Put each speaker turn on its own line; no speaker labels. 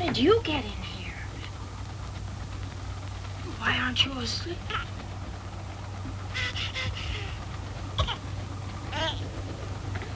did you get in here? Why aren't you asleep?